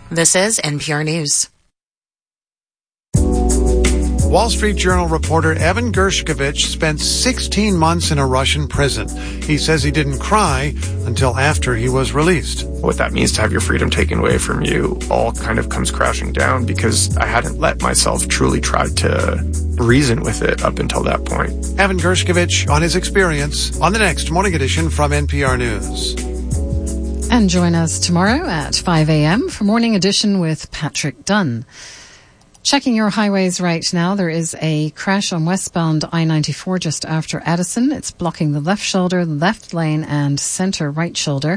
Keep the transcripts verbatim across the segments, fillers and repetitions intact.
This is N P R News. Wall Street Journal reporter Evan Gershkovich spent sixteen months in a Russian prison. He says he didn't cry until after he was released. What that means to have your freedom taken away from you all kind of comes crashing down because I hadn't let myself truly try to reason with it up until that point. Evan Gershkovich on his experience on the next Morning Edition from N P R News. And join us tomorrow at five a.m. for Morning Edition with Patrick Dunn. Checking your highways right now, there is a crash on westbound I ninety-four just after Addison. It's blocking the left shoulder, left lane, and centre right shoulder.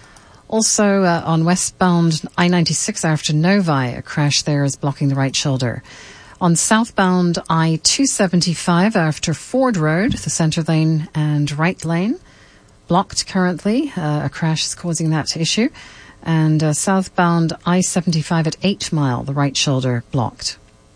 Also uh, on westbound I ninety-six after Novi, a crash there is blocking the right shoulder. On southbound I two seventy-five after Ford Road, the centre lane and right lane blocked currently. Uh, a crash is causing that issue. And uh, southbound I seventy-five at eight Mile, the right shoulder blocked.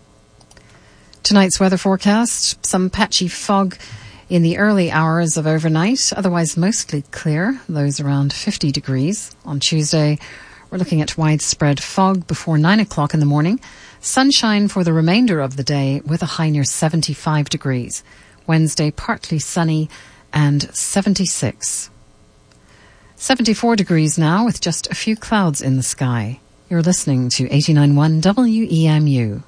Tonight's weather forecast, some patchy fog in the early hours of overnight, otherwise mostly clear, lows around fifty degrees. On Tuesday, we're looking at widespread fog before nine o'clock in the morning, sunshine for the remainder of the day with a high near seventy-five degrees. Wednesday, partly sunny and seventy-six. seventy-four degrees now with just a few clouds in the sky. You're listening to eighty-nine point one W E M U.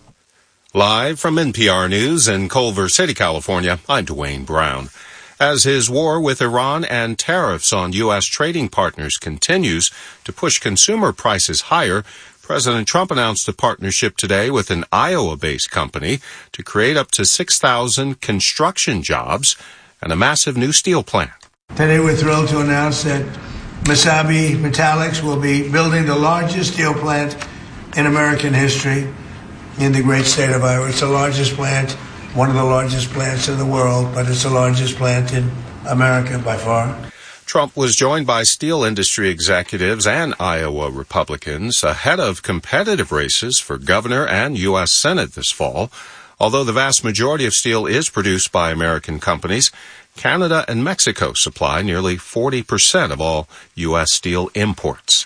Live from N P R News in Culver City, California, I'm Dwayne Brown. As his war with Iran and tariffs on U S trading partners continues to push consumer prices higher, President Trump announced a partnership today with an Iowa-based company to create up to six thousand construction jobs and a massive new steel plant. Today we're thrilled to announce that Mesabi Metallics will be building the largest steel plant in American history in the great state of Iowa. It's the largest plant, one of the largest plants in the world, but it's the largest plant in America by far. Trump was joined by steel industry executives and Iowa Republicans ahead of competitive races for governor and U S Senate this fall. Although the vast majority of steel is produced by American companies, Canada and Mexico supply nearly forty percent of all U S steel imports.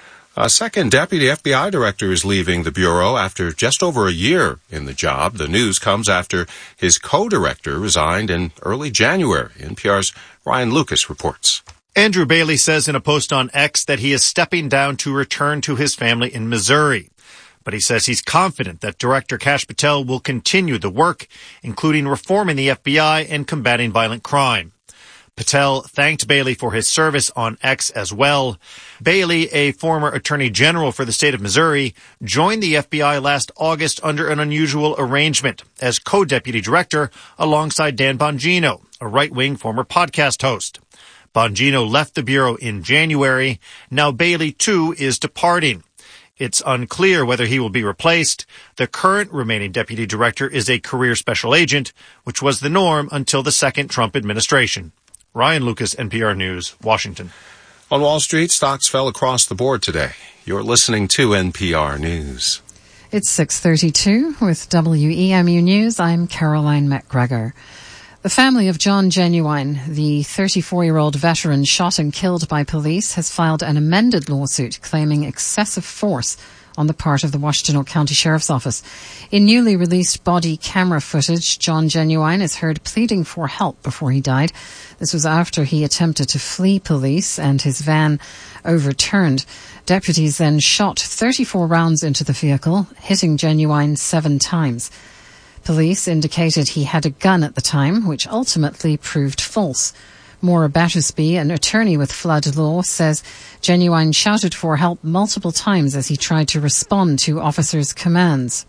A second deputy F B I director is leaving the Bureau after just over a year in the job. The news comes after his co-director resigned in early January. N P R's Ryan Lucas reports. Andrew Bailey says in a post on X that he is stepping down to return to his family in Missouri. But he says he's confident that Director Kash Patel will continue the work, including reforming the F B I and combating violent crime. Patel thanked Bailey for his service on X as well. Bailey, a former attorney general for the state of Missouri, joined the F B I last August under an unusual arrangement as co-deputy director alongside Dan Bongino, a right-wing former podcast host. Bongino left the Bureau in January. Now Bailey, too, is departing. It's unclear whether he will be replaced. The current remaining deputy director is a career special agent, which was the norm until the second Trump administration. Ryan Lucas, N P R News, Washington. On Wall Street, stocks fell across the board today. You're listening to N P R News. It's six thirty-two with W E M U News. I'm Caroline McGregor. The family of John Genuine, the thirty-four-year-old veteran shot and killed by police, has filed an amended lawsuit claiming excessive force on the part of the Washtenaw County Sheriff's Office. In newly released body camera footage, John Genuine is heard pleading for help before he died. This was after he attempted to flee police and his van overturned. Deputies then shot thirty-four rounds into the vehicle, hitting Genuine seven times. Police indicated he had a gun at the time, which ultimately proved false. Maura Battersby, an attorney with Flood Law, says Genuine shouted for help multiple times as he tried to respond to officers' commands.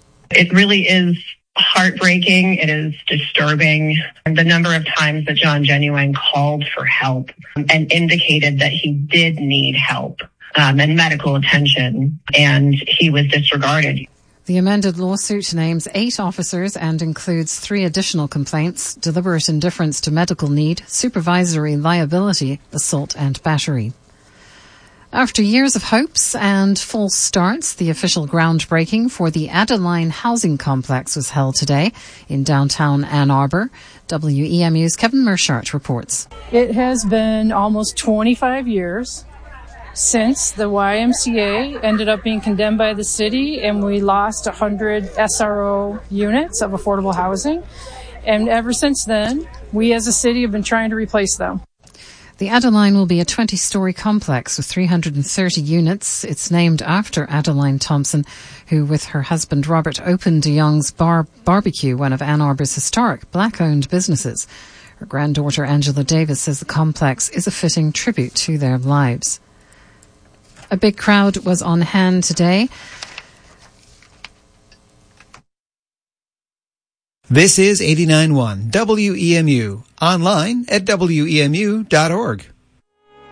It really is heartbreaking. It is disturbing. The number of times that John Genuine called for help and indicated that he did need help um, and medical attention, and he was disregarded. The amended lawsuit names eight officers and includes three additional complaints: deliberate indifference to medical need, supervisory liability, assault and battery. After years of hopes and false starts, the official groundbreaking for the Adeline Housing Complex was held today in downtown Ann Arbor. W E M U's Kevin Mershart reports. It has been almost twenty-five years since the Y M C A ended up being condemned by the city and we lost one hundred S R O units of affordable housing. And ever since then, we as a city have been trying to replace them. The Adeline will be a twenty-storey complex with three hundred thirty units. It's named after Adeline Thompson, who with her husband Robert opened De Young's Bar Barbecue, one of Ann Arbor's historic black-owned businesses. Her granddaughter Angela Davis says the complex is a fitting tribute to their lives. A big crowd was on hand today. This is eighty-nine point one W E M U, online at W E M U dot org.